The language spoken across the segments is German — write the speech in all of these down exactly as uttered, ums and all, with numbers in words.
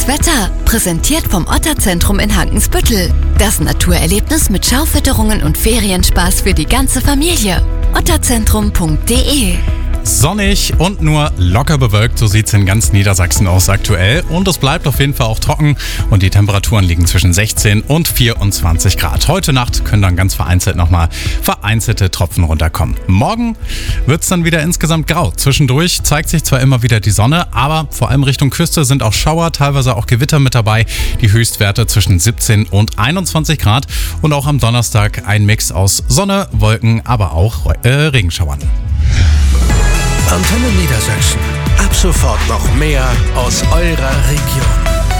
Wetter, präsentiert vom Otterzentrum in Hankensbüttel. Das Naturerlebnis mit Schaufütterungen und Ferienspaß für die ganze Familie. otterzentrum punkt de. Sonnig und nur locker bewölkt, so sieht es in ganz Niedersachsen aus aktuell. Und es bleibt auf jeden Fall auch trocken und die Temperaturen liegen zwischen sechzehn und vierundzwanzig Grad. Heute Nacht können dann ganz vereinzelt nochmal vereinzelte Tropfen runterkommen. Morgen wird es dann wieder insgesamt grau. Zwischendurch zeigt sich zwar immer wieder die Sonne, aber vor allem Richtung Küste sind auch Schauer, teilweise auch Gewitter mit dabei. Die Höchstwerte zwischen siebzehn und einundzwanzig Grad. Und auch am Donnerstag ein Mix aus Sonne, Wolken, aber auch äh, Regenschauern. Antenne Niedersachsen. Ab sofort noch mehr aus eurer Region.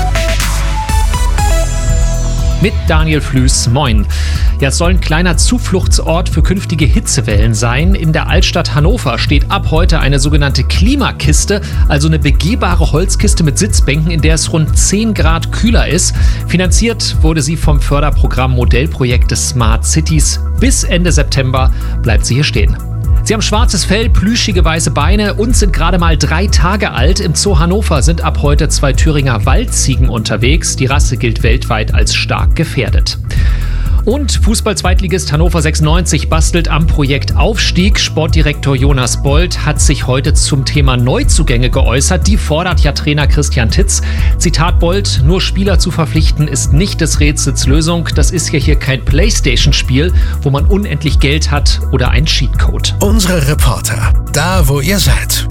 Mit Daniel Flüß, moin. Ja, es soll ein kleiner Zufluchtsort für künftige Hitzewellen sein. In der Altstadt Hannover steht ab heute eine sogenannte Klimakiste, also eine begehbare Holzkiste mit Sitzbänken, in der es rund zehn Grad kühler ist. Finanziert wurde sie vom Förderprogramm Modellprojekt des Smart Cities. Bis Ende September bleibt sie hier stehen. Sie haben schwarzes Fell, plüschige weiße Beine und sind gerade mal drei Tage alt. Im Zoo Hannover sind ab heute zwei Thüringer Waldziegen unterwegs. Die Rasse gilt weltweit als stark gefährdet. Und Fußball-Zweitligist Hannover sechsundneunzig bastelt am Projekt Aufstieg. Sportdirektor Jonas Bold hat sich heute zum Thema Neuzugänge geäußert. Die fordert ja Trainer Christian Titz. Zitat Bold: Nur Spieler zu verpflichten ist nicht des Rätsels Lösung. Das ist ja hier kein Playstation-Spiel, wo man unendlich Geld hat oder ein Cheatcode. Unsere Reporter, da wo ihr seid.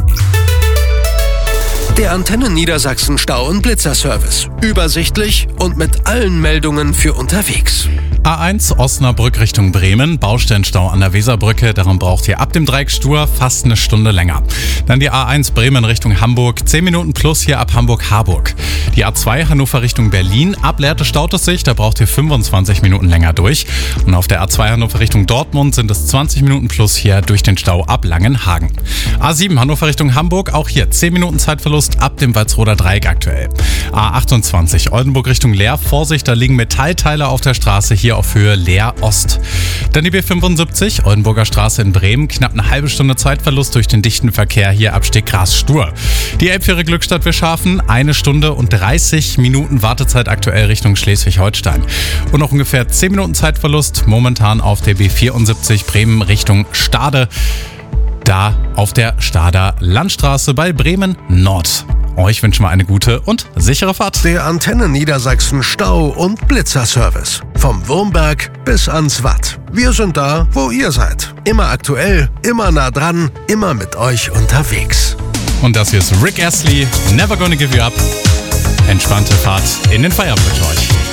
Der Antenne Niedersachsen Stau- und Blitzerservice. Übersichtlich und mit allen Meldungen für unterwegs. A eins Osnabrück Richtung Bremen, Baustellenstau an der Weserbrücke, darum braucht ihr ab dem Dreieck Stur fast eine Stunde länger. Dann die A eins Bremen Richtung Hamburg, zehn Minuten plus hier ab Hamburg-Harburg. Die A zwei Hannover Richtung Berlin, ab Lehrte staut es sich, da braucht ihr fünfundzwanzig Minuten länger durch. Und auf der A zwei Hannover Richtung Dortmund sind es zwanzig Minuten plus hier durch den Stau ab Langenhagen. A sieben Hannover Richtung Hamburg, auch hier zehn Minuten Zeitverlust ab dem Walsroder Dreieck aktuell. A achtundzwanzig Oldenburg Richtung Leer, Vorsicht, da liegen Metallteile auf der Straße, hier auf Höhe Leer Ost. Dann die B fünfundsiebzig, Oldenburger Straße in Bremen, knapp eine halbe Stunde Zeitverlust durch den dichten Verkehr hier ab Stegras Stur. Die Elbfähre Glückstadt Wischhafen, eine Stunde und dreißig Minuten Wartezeit aktuell Richtung Schleswig-Holstein. Und noch ungefähr zehn Minuten Zeitverlust momentan auf der B vierundsiebzig Bremen Richtung Stade. Da auf der Stader Landstraße bei Bremen Nord. Euch wünschen wir eine gute und sichere Fahrt. Der Antenne Niedersachsen Stau- und Blitzerservice. Vom Wurmberg bis ans Watt. Wir sind da, wo ihr seid. Immer aktuell, immer nah dran, immer mit euch unterwegs. Und das hier ist Rick Astley, Never Gonna Give You Up. Entspannte Fahrt in den Feierabend mit euch.